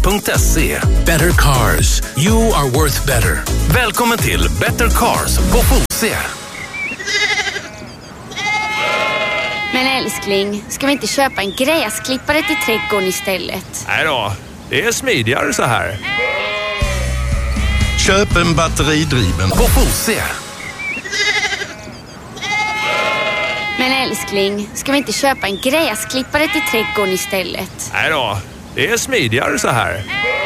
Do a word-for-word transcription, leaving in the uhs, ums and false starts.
punkt se. Better cars. You are worth better. Välkommen till Better Cars på Fosie. Men älskling, ska vi inte köpa en gräsklippare till trädgården istället? Nej då, det är smidigare så här. Köp en batteridriven på Fosie. Men älskling, ska vi inte köpa en gräsklippare till trädgården istället? Nej då, det är smidigare så här.